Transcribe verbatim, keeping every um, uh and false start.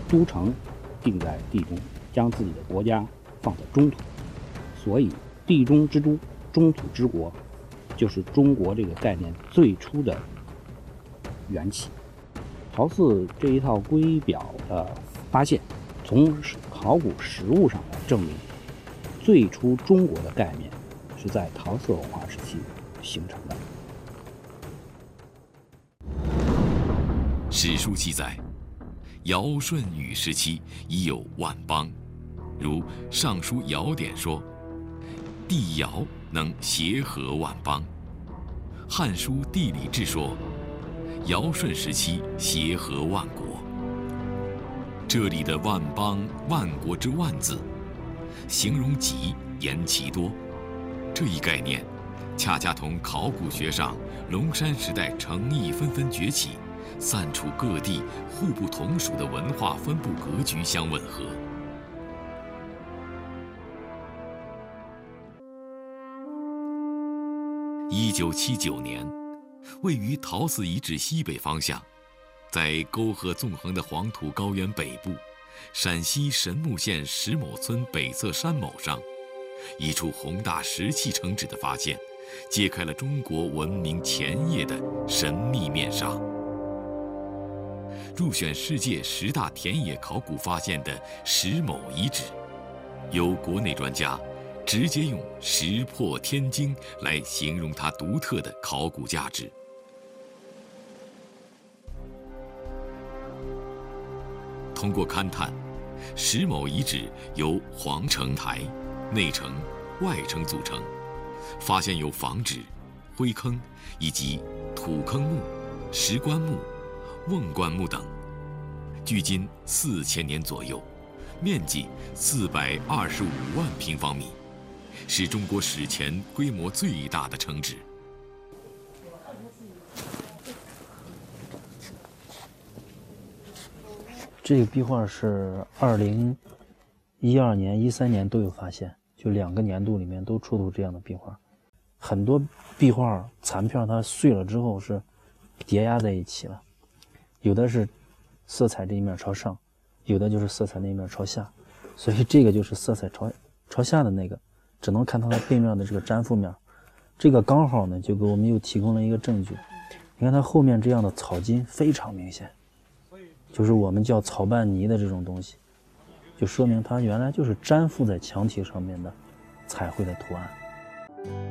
都城定在地中，将自己的国家放在中土，所以地中之都，中土之国，就是中国这个概念最初的缘起。陶寺这一套圭表的发现，从考古实物上来证明，最初中国的概念是在陶寺文化时期形成的。 史书记载，尧舜禹时期已有万邦，如《尚书尧典》说：“帝尧能协和万邦。”《汉书地理志》说：“尧舜时期协和万国。”这里的“万邦”“万国”之“万”字，形容极，言其多。这一概念，恰恰同考古学上龙山时代城邑纷纷崛起，散处各地互不同属的文化分布格局相吻合。一九七九年，位于陶寺遗址西北方向，在沟壑纵横的黄土高原北部，陕西神木县石某村北侧山某上，一处宏大石器城址的发现，揭开了中国文明前夜的神秘面纱。入选世界十大田野考古发现的石某遗址，有国内专家直接用“石破天惊”来形容它独特的考古价值。通过勘探，石某遗址由皇城台、内城、外城组成，发现有房址、灰坑以及土坑墓、石棺木、瓮棺木等，距今四千年左右，面积四百二十五万平方米，是中国史前规模最大的城址。 这个壁画是二零一二年、一三年都有发现，就两个年度里面都出土这样的壁画。很多壁画残片它碎了之后是叠压在一起了，有的是色彩这一面朝上，有的就是色彩那一面朝下，所以这个就是色彩朝朝下的那个，只能看它的背面的这个粘附面。这个刚好呢，就给我们又提供了一个证据。你看它后面这样的草筋非常明显，就是我们叫草拌泥的这种东西，就说明它原来就是粘附在墙体上面的彩绘的图案。